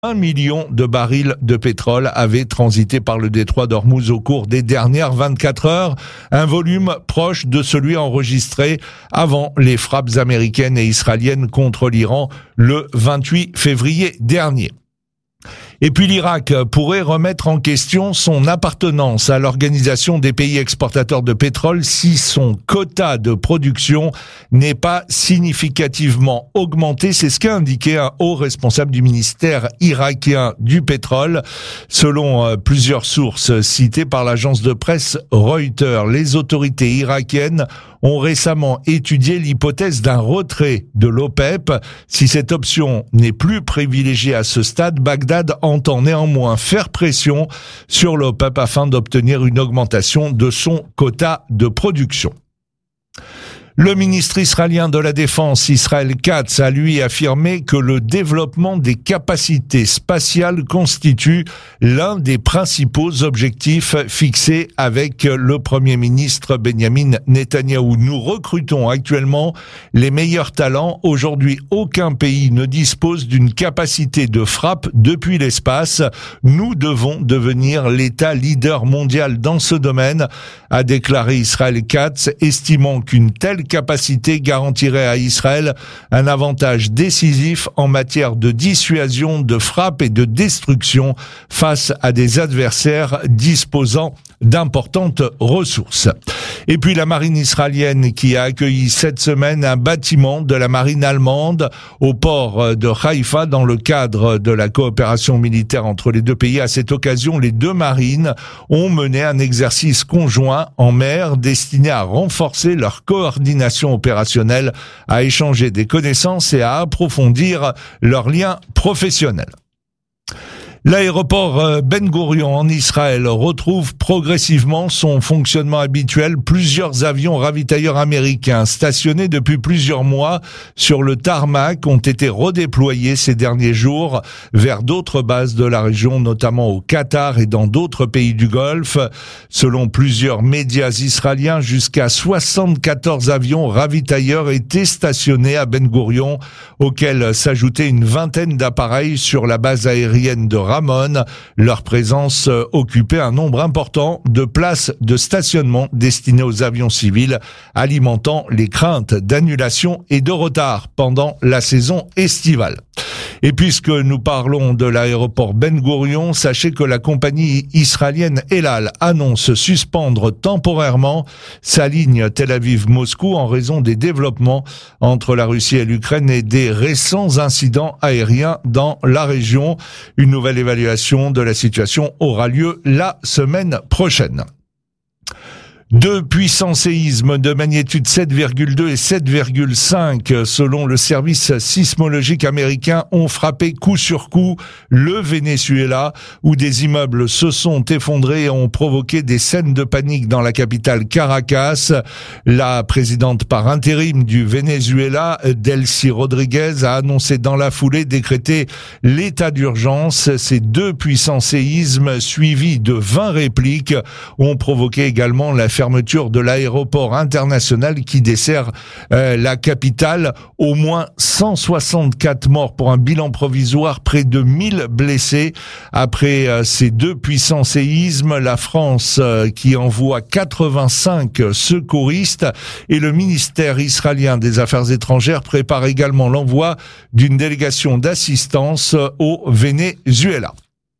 1 million de barils de pétrole avaient transité par le détroit d'Ormuz au cours des dernières 24 heures, un volume proche de celui enregistré avant les frappes américaines et israéliennes contre l'Iran le 28 février dernier. Et puis l'Irak pourrait remettre en question son appartenance à l'Organisation des pays exportateurs de pétrole si son quota de production n'est pas significativement augmenté. C'est ce qu'a indiqué un haut responsable du ministère irakien du pétrole. Selon plusieurs sources citées par l'agence de presse Reuters, les autorités irakiennes ont récemment étudié l'hypothèse d'un retrait de l'OPEP. Si cette option n'est plus privilégiée à ce stade, Bagdad entend néanmoins faire pression sur l'OPEP afin d'obtenir une augmentation de son quota de production. Le ministre israélien de la Défense, Israel Katz, a lui affirmé que le développement des capacités spatiales constitue l'un des principaux objectifs fixés avec le Premier ministre Benjamin Netanyahou. Nous recrutons actuellement les meilleurs talents. Aujourd'hui, aucun pays ne dispose d'une capacité de frappe depuis l'espace. Nous devons devenir l'État leader mondial dans ce domaine, a déclaré Israel Katz, estimant qu'une telle capacité garantirait à Israël un avantage décisif en matière de dissuasion, de frappe et de destruction face à des adversaires disposant d'importantes ressources. Et puis la marine israélienne qui a accueilli cette semaine un bâtiment de la marine allemande au port de Haïfa dans le cadre de la coopération militaire entre les deux pays. À cette occasion, les deux marines ont mené un exercice conjoint en mer destiné à renforcer leur coordination opérationnelle, à échanger des connaissances et à approfondir leurs liens professionnels. L'aéroport Ben Gourion en Israël retrouve progressivement son fonctionnement habituel. Plusieurs avions ravitailleurs américains stationnés depuis plusieurs mois sur le tarmac ont été redéployés ces derniers jours vers d'autres bases de la région, notamment au Qatar et dans d'autres pays du Golfe. Selon plusieurs médias israéliens, jusqu'à 74 avions ravitailleurs étaient stationnés à Ben Gourion, auxquels s'ajoutait une vingtaine d'appareils sur la base aérienne de Ramon. Leur présence occupait un nombre important de places de stationnement destinées aux avions civils, alimentant les craintes d'annulation et de retard pendant la saison estivale. Et puisque nous parlons de l'aéroport Ben Gourion, sachez que la compagnie israélienne El Al annonce suspendre temporairement sa ligne Tel Aviv-Moscou en raison des développements entre la Russie et l'Ukraine et des récents incidents aériens dans la région. Une nouvelle évaluation de la situation aura lieu la semaine prochaine. Deux puissants séismes de magnitude 7,2 et 7,5 selon le service sismologique américain ont frappé coup sur coup le Venezuela, où des immeubles se sont effondrés et ont provoqué des scènes de panique dans la capitale Caracas. La présidente par intérim du Venezuela, Delcy Rodriguez, a annoncé dans la foulée décréter l'état d'urgence. Ces deux puissants séismes suivis de 20 répliques ont provoqué également la fermeture de l'aéroport international qui dessert la capitale. Au moins 164 morts pour un bilan provisoire, près de 1000 blessés. Après ces deux puissants séismes, la France qui envoie 85 secouristes et le ministère israélien des Affaires étrangères prépare également l'envoi d'une délégation d'assistance au Venezuela.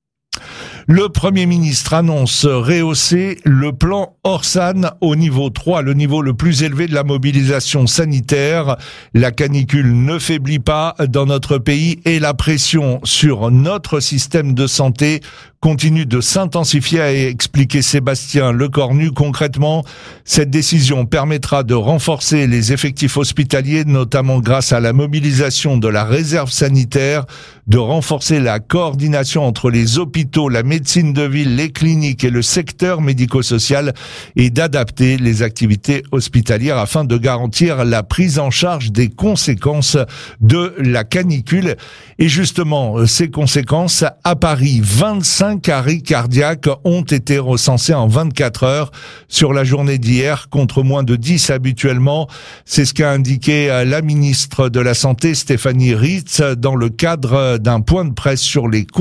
Le Premier ministre annonce rehausser le plan Orsan au niveau 3, le niveau le plus élevé de la mobilisation sanitaire. La canicule ne faiblit pas dans notre pays et la pression sur notre système de santé continue de s'intensifier, a expliqué Sébastien Lecornu. Concrètement, cette décision permettra de renforcer les effectifs hospitaliers, notamment grâce à la mobilisation de la réserve sanitaire, de renforcer la coordination entre les hôpitaux, la médecine de ville, les cliniques et le secteur médico-social et d'adapter les activités hospitalières afin de garantir la prise en charge des conséquences de la canicule. Et justement, ces conséquences, à Paris, 25 5 arrêts cardiaques ont été recensés en 24 heures sur la journée d'hier, contre moins de 10 habituellement. C'est ce qu'a indiqué la ministre de la Santé, Stéphanie Ritz, dans le cadre d'un point de presse sur les